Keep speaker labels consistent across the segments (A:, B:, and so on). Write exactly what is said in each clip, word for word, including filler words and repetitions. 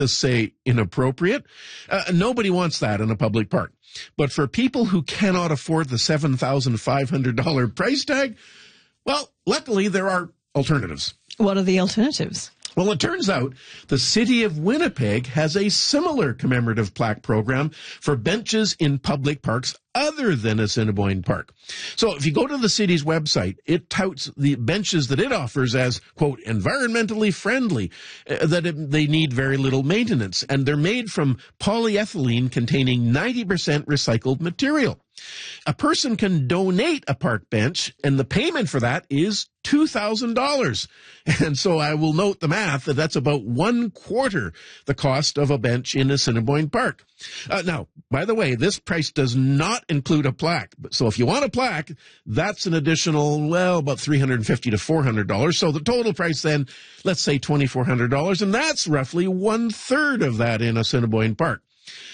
A: say inappropriate. Uh, nobody wants that in a public park. But for people who cannot afford the seven thousand five hundred dollars price tag, well, luckily there are alternatives.
B: What are the alternatives?
A: Well, it turns out the city of Winnipeg has a similar commemorative plaque program for benches in public parks other than Assiniboine Park. So if you go to the city's website, it touts the benches that it offers as, quote, environmentally friendly, uh, that it, they need very little maintenance, and they're made from polyethylene containing ninety percent recycled material. A person can donate a park bench, and the payment for that is two thousand dollars. And so I will note the math that that's about one quarter the cost of a bench in Assiniboine Park. Uh, now, by the way, this price does not include a plaque. So if you want a plaque, that's an additional, well, about three hundred fifty to four hundred dollars. So the total price then, let's say twenty-four hundred dollars, and that's roughly one third of that in Assiniboine Park.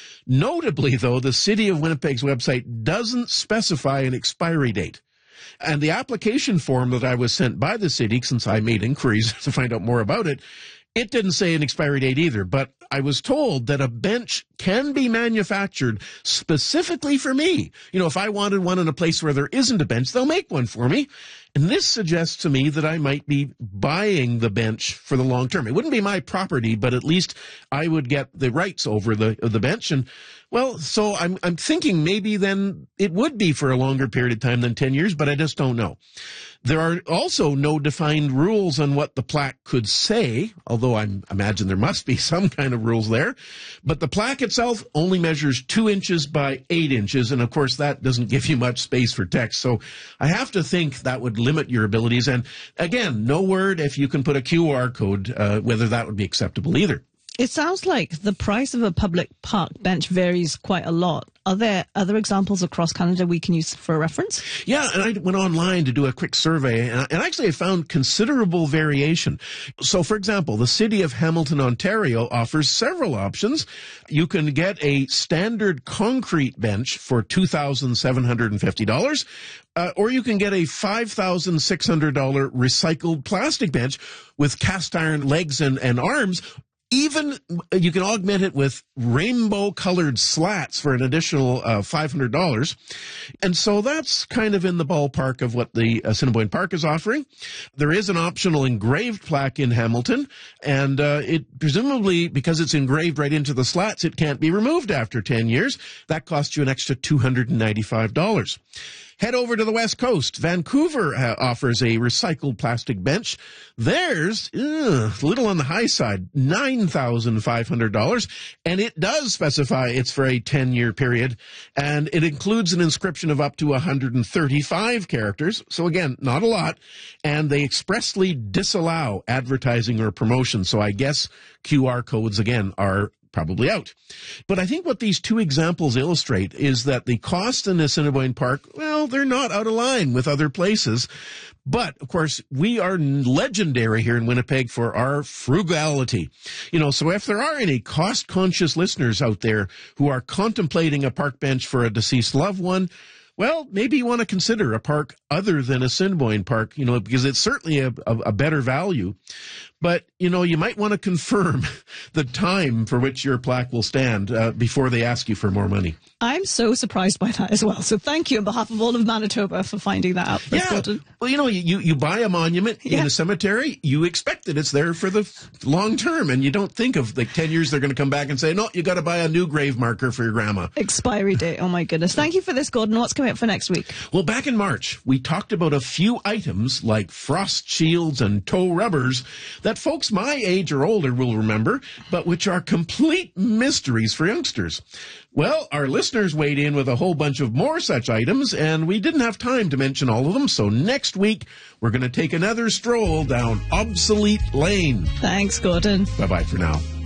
A: Notably, though, the City of Winnipeg's website doesn't specify an expiry date. And the application form that I was sent by the city, since I made inquiries to find out more about it, it didn't say an expiry date either. But I was told that a bench can be manufactured specifically for me. You know, if I wanted one in a place where there isn't a bench, they'll make one for me. And this suggests to me that I might be buying the bench for the long term. It wouldn't be my property, but at least I would get the rights over the the bench. And, well, so I'm I'm thinking maybe then it would be for a longer period of time than ten years, but I just don't know. There are also no defined rules on what the plaque could say, although I imagine there must be some kind of rules there. But the plaque itself only measures two inches by eight inches, and of course that doesn't give you much space for text. So I have to think that would limit your abilities. And again, no word if you can put a Q R code, uh, whether that would be acceptable either.
B: It sounds like the price of a public park bench varies quite a lot. Are there other examples across Canada we can use for a reference?
A: Yeah, and I went online to do a quick survey, and, and actually I found considerable variation. So, for example, the city of Hamilton, Ontario offers several options. You can get a standard concrete bench for two thousand seven hundred fifty dollars, uh, or you can get a five thousand six hundred dollars recycled plastic bench with cast iron legs and, and arms. Even you can augment it with rainbow-colored slats for an additional uh, five hundred dollars. And so that's kind of in the ballpark of what the Assiniboine Park is offering. There is an optional engraved plaque in Hamilton, and uh, it presumably, because it's engraved right into the slats, it can't be removed after ten years. That costs you an extra two hundred ninety-five dollars. Head over to the West Coast. Vancouver uh, offers a recycled plastic bench. Theirs, ugh, a little on the high side, nine thousand five hundred dollars, and it does specify it's for a ten-year period, and it includes an inscription of up to one hundred thirty-five characters, so again, not a lot, and they expressly disallow advertising or promotion, so I guess Q R codes, again, are probably out. But I think what these two examples illustrate is that the cost in Assiniboine Park, well, they're not out of line with other places. But, of course, we are legendary here in Winnipeg for our frugality. You know, so if there are any cost-conscious listeners out there who are contemplating a park bench for a deceased loved one, well, maybe you want to consider a park other than Assiniboine Park, you know, because it's certainly a, a, a better value. But, you know, you might want to confirm the time for which your plaque will stand uh, before they ask you for more money.
B: I'm so surprised by that as well. So thank you on behalf of all of Manitoba for finding that out.
A: Yeah. Gordon. Well, you know, you, you buy a monument yeah. in a cemetery, you expect that it's there for the long term, and you don't think of like ten years they're going to come back and say, no, you got to buy a new grave marker for your grandma.
B: Expiry date. Oh, my goodness. Thank you for this, Gordon. What's coming up for next week?
A: Well, back in March, we talked about a few items like frost shields and toe rubbers that folks my age or older will remember, but which are complete mysteries for youngsters. Well, our listeners weighed in with a whole bunch of more such items, and we didn't have time to mention all of them, so next week we're going to take another stroll down Obsolete Lane.
B: Thanks, Gordon.
A: Bye-bye for now.